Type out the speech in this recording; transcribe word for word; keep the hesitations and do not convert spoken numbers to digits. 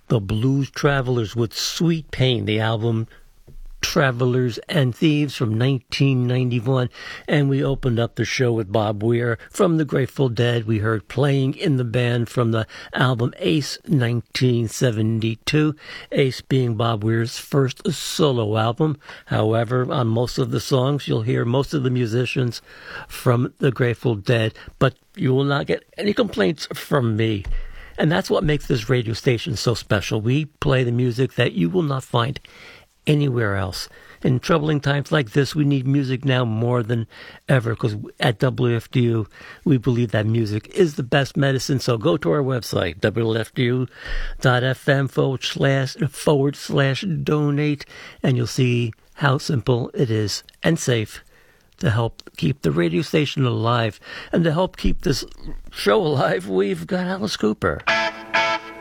the Blues Travelers with Sweet Pain, the album Travelers and Thieves from nineteen ninety-one. And we opened up the show with Bob Weir from the Grateful Dead. We heard Playing in the Band from the album Ace nineteen seventy-two. Ace being Bob Weir's first solo album. However, on most of the songs, you'll hear most of the musicians from the Grateful Dead, but you will not get any complaints from me. And that's what makes this radio station so special. We play the music that you will not find anywhere else. In troubling times like this, we need music now more than ever, because at W F D U, we believe that music is the best medicine. So go to our website, W F D U dot F M forward slash forward slash donate, and you'll see how simple it is and safe to help keep the radio station alive. And to help keep this show alive, we've got Alice Cooper.